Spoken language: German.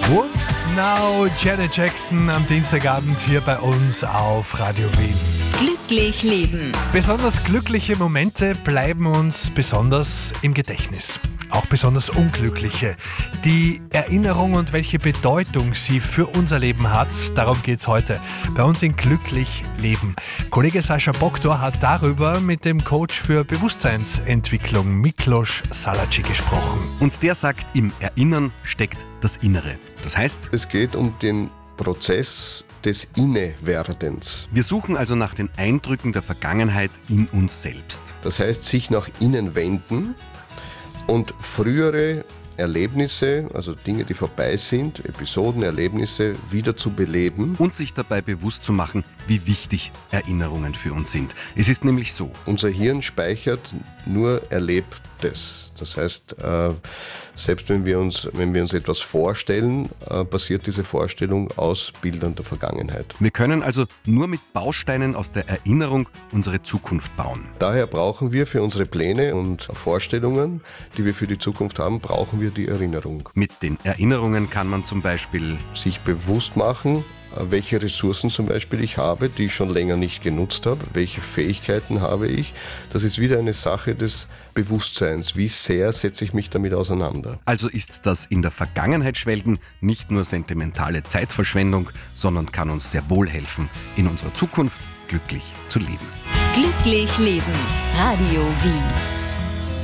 Whoops, now Janet Jackson am Dienstagabend hier bei uns auf Radio Wien. Glücklich leben. Besonders glückliche Momente bleiben uns besonders im Gedächtnis. Auch besonders unglückliche. Die Erinnerung und welche Bedeutung sie für unser Leben hat, darum geht's heute bei uns in Glücklich leben. Kollege Sascha Boktor hat darüber mit dem Coach für Bewusstseinsentwicklung Miklos Salaci gesprochen. Und der sagt, im Erinnern steckt das Innere. Das heißt, es geht um den Prozess des Innewerdens. Wir suchen also nach den Eindrücken der Vergangenheit in uns selbst. Das heißt, sich nach innen wenden und frühere Erlebnisse, also Dinge, die vorbei sind, Episoden, Erlebnisse wieder zu beleben. Und sich dabei bewusst zu machen, wie wichtig Erinnerungen für uns sind. Es ist nämlich so. Unser Hirn speichert nur Erlebtes. Das heißt, selbst wenn wir uns etwas vorstellen, basiert diese Vorstellung aus Bildern der Vergangenheit. Wir können also nur mit Bausteinen aus der Erinnerung unsere Zukunft bauen. Daher brauchen wir für unsere Pläne und Vorstellungen, die wir für die Zukunft haben, brauchen wir die Erinnerung. Mit den Erinnerungen kann man zum Beispiel sich bewusst machen, welche Ressourcen zum Beispiel ich habe, die ich schon länger nicht genutzt habe, welche Fähigkeiten habe ich. Das ist wieder eine Sache des Bewusstseins. Wie sehr setze ich mich damit auseinander? Also ist das in der Vergangenheit schwelgen nicht nur sentimentale Zeitverschwendung, sondern kann uns sehr wohl helfen, in unserer Zukunft glücklich zu leben. Glücklich leben. Radio Wien.